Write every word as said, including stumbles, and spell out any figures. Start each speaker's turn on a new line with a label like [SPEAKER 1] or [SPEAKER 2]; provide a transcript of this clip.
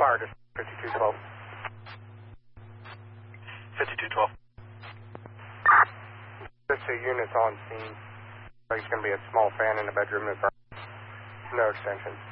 [SPEAKER 1] Fire to fifty-two twelve.
[SPEAKER 2] fifty-two twelve.
[SPEAKER 1] Just two units on scene. There's going to be a small fan in the bedroom that burns. No extensions.